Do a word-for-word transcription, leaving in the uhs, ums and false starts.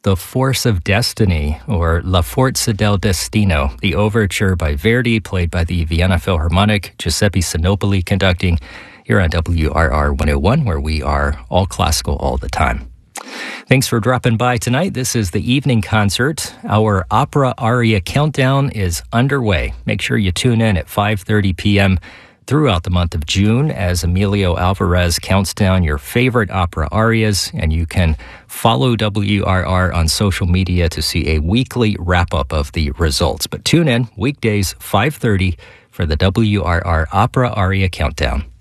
The Force of Destiny, or La Forza del Destino, the overture by Verdi, played by the Vienna Philharmonic, Giuseppe Sinopoli conducting, here on W R R one oh one, where we are all classical all the time. Thanks for dropping by tonight. This is the evening concert. Our opera aria countdown is underway. Make sure you tune in at five thirty p.m. throughout the month of June as Emilio Alvarez counts down your favorite opera arias, and you can follow W R R on social media to see a weekly wrap-up of the results. But tune in weekdays, five thirty, for the W R R Opera Aria Countdown.